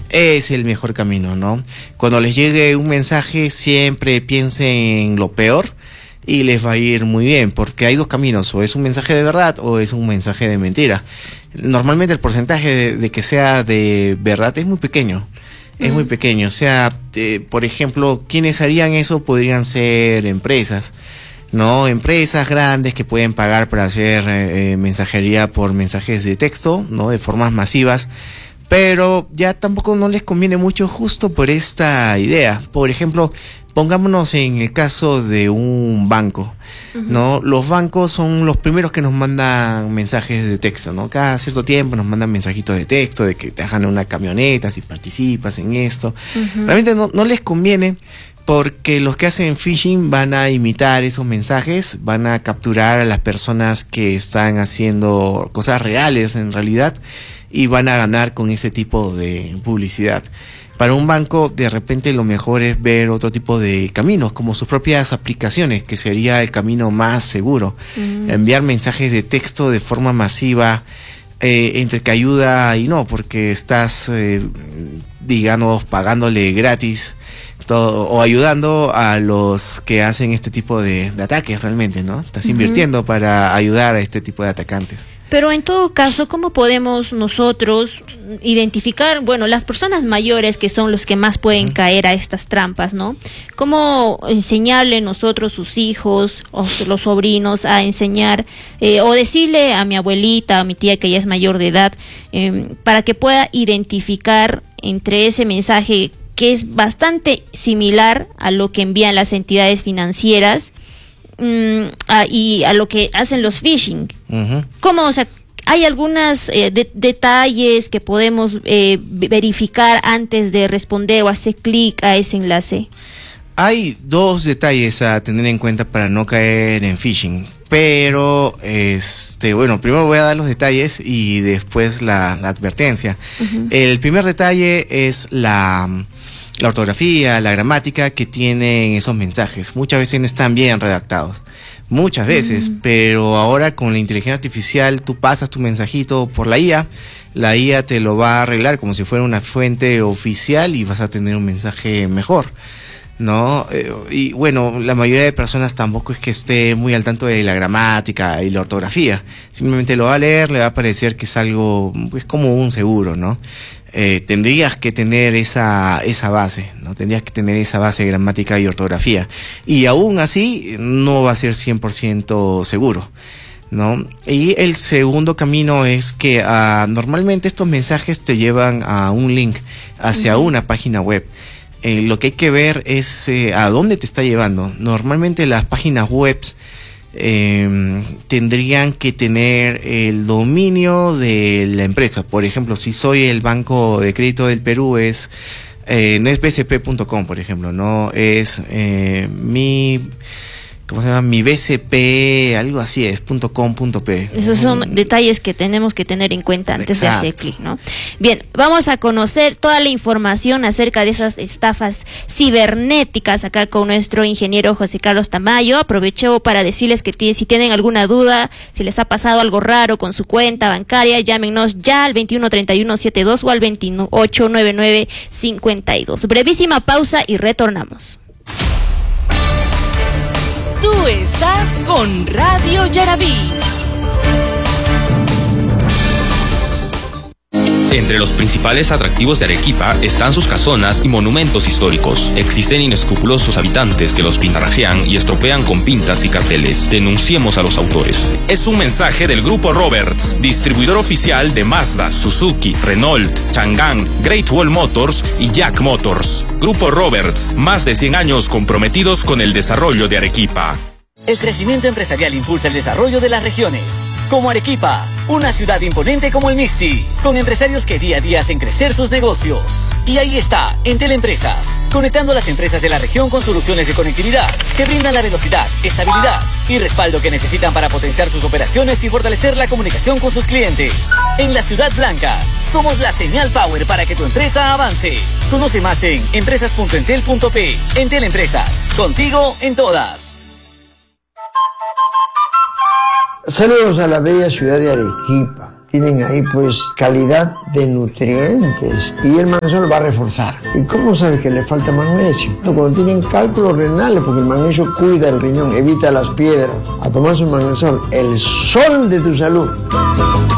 es el mejor camino, ¿no? Cuando les llegue un mensaje, siempre piensen en lo peor y les va a ir muy bien, porque hay dos caminos: o es un mensaje de verdad o es un mensaje de mentira. Normalmente el porcentaje de que sea de verdad es muy pequeño. Es muy pequeño. O sea, por ejemplo, quienes harían eso podrían ser empresas, ¿no? Empresas grandes que pueden pagar para hacer mensajería por mensajes de texto, ¿no? De formas masivas. Pero ya tampoco no les conviene mucho justo por esta idea. Por ejemplo, pongámonos en el caso de un banco, ¿no? Los bancos son los primeros que nos mandan mensajes de texto, ¿no? Cada cierto tiempo nos mandan mensajitos de texto de que te dejan una camioneta si participas en esto. Realmente no les conviene, porque los que hacen phishing van a imitar esos mensajes, van a capturar a las personas que están haciendo cosas reales en realidad y van a ganar con ese tipo de publicidad. Para un banco, de repente lo mejor es ver otro tipo de caminos, como sus propias aplicaciones, que sería el camino más seguro. Enviar mensajes de texto de forma masiva, entre que ayuda y no, porque estás, digamos, pagándole gratis todo, o ayudando a los que hacen este tipo de ataques realmente, ¿no? Estás invirtiendo para ayudar a este tipo de atacantes. Pero en todo caso, ¿cómo podemos nosotros identificar, bueno, las personas mayores que son los que más pueden caer a estas trampas, ¿no? ¿Cómo enseñarle nosotros, sus hijos o los sobrinos, a enseñar o decirle a mi abuelita, a mi tía que ya es mayor de edad, para que pueda identificar entre ese mensaje que es bastante similar a lo que envían las entidades financieras y a lo que hacen los phishing? ¿Cómo? O sea, ¿hay algunos detalles que podemos verificar antes de responder o hacer clic a ese enlace? Hay dos detalles a tener en cuenta para no caer en phishing, pero bueno, primero voy a dar los detalles y después la advertencia. El primer detalle es la ortografía, la gramática que tienen esos mensajes. Muchas veces no están bien redactados, muchas veces, pero ahora con la inteligencia artificial tú pasas tu mensajito por la IA te lo va a arreglar como si fuera una fuente oficial y vas a tener un mensaje mejor, ¿no? Y bueno, la mayoría de personas tampoco es que esté muy al tanto de la gramática y la ortografía. Simplemente lo va a leer, le va a parecer que es algo, pues, como un seguro, ¿no? Tendrías que tener esa base, ¿no? Tendrías que tener esa base de gramática y ortografía. Y aún así, no va a ser 100% seguro, ¿no? Y el segundo camino es que normalmente estos mensajes te llevan a un link hacia una página web. Lo que hay que ver es a dónde te está llevando. Normalmente las páginas web tendrían que tener el dominio de la empresa. Por ejemplo, si soy el Banco de Crédito del Perú, no es bcp.com, por ejemplo, no es ¿cómo se llama? Mi BCP, algo así es, .com.p. Esos son detalles que tenemos que tener en cuenta antes de hacer clic, ¿no? Bien, vamos a conocer toda la información acerca de esas estafas cibernéticas acá con nuestro ingeniero José Carlos Tamayo. Aprovecho para decirles que si tienen alguna duda, si les ha pasado algo raro con su cuenta bancaria, llámenos ya al 213172 o al 289952. Brevísima pausa y retornamos. Tú estás con Radio Yaraví. Entre los principales atractivos de Arequipa están sus casonas y monumentos históricos. Existen inescrupulosos habitantes que los pintarrajean y estropean con pintas y carteles. Denunciemos a los autores. Es un mensaje del Grupo Roberts, distribuidor oficial de Mazda, Suzuki, Renault, Chang'an, Great Wall Motors y Jack Motors. Grupo Roberts, más de 100 años comprometidos con el desarrollo de Arequipa. El crecimiento empresarial impulsa el desarrollo de las regiones, como Arequipa, una ciudad imponente como el Misti, con empresarios que día a día hacen crecer sus negocios. Y ahí está, Entel Empresas, conectando a las empresas de la región con soluciones de conectividad que brindan la velocidad, estabilidad y respaldo que necesitan para potenciar sus operaciones y fortalecer la comunicación con sus clientes. En la Ciudad Blanca, somos la señal power para que tu empresa avance. Conoce más en empresas.entel.p. Entel Empresas, contigo en todas. Saludos a la bella ciudad de Arequipa. tienen ahí pues calidad de nutrientes y el magnesol va a reforzar. ¿Y cómo sabes que le falta magnesio? Cuando tienen cálculos renales, porque el magnesio cuida el riñón, evita las piedras. A tomar su magnesol, el sol de tu salud.